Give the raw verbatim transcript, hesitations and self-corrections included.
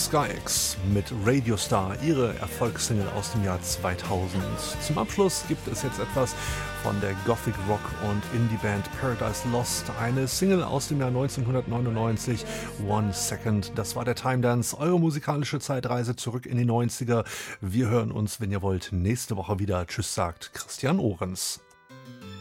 SkyX mit Radio Star, ihre Erfolgssingle aus dem Jahr zweitausend. Zum Abschluss gibt es jetzt etwas von der Gothic Rock und Indie Band Paradise Lost, eine Single aus dem Jahr neunzehnhundertneunundneunzig, One Second. Das war der Time Dance, eure musikalische Zeitreise zurück in die neunziger. Wir hören uns, wenn ihr wollt, nächste Woche wieder. Tschüss, sagt Christian Ohrens.